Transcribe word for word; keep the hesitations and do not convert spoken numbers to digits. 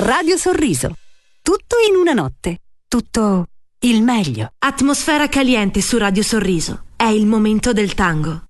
Radio Sorriso. Tutto in una notte. Tutto il meglio. Atmosfera caliente su Radio Sorriso. È il momento del tango.